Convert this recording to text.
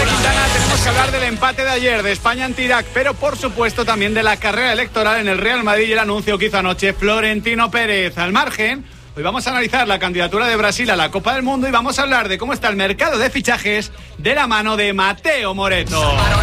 Quintana, tenemos que hablar del empate de ayer de España ante Irak, pero por supuesto también de la carrera electoral en el Real Madrid y el anuncio que hizo anoche Florentino Pérez. Al margen, hoy vamos a analizar la candidatura de Brasil a la Copa del Mundo y vamos a hablar de cómo está el mercado de fichajes de la mano de Mateo Moretto.